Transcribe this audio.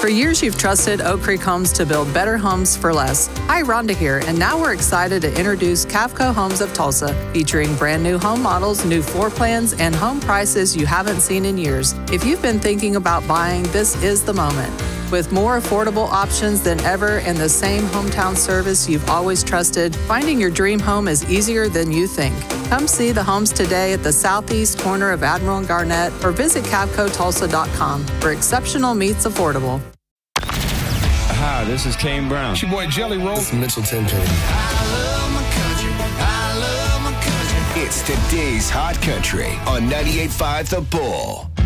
For years, you've trusted Oak Creek Homes to build better homes for less. Hi, Rhonda here, and now we're excited to introduce Cavco Homes of Tulsa, featuring brand new home models, new floor plans, and home prices you haven't seen in years. If you've been thinking about buying, this is the moment. With more affordable options than ever and the same hometown service you've always trusted, finding your dream home is easier than you think. Come see the homes today at the southeast corner of Admiral and Garnett or visit CavcoTulsa.com, where exceptional meets affordable. Hi, this is Kane Brown. It's your boy Jelly Roll. It's Mitchell Tinter. I love my country. I love my country. It's today's Hot Country on 98.5 The Bull.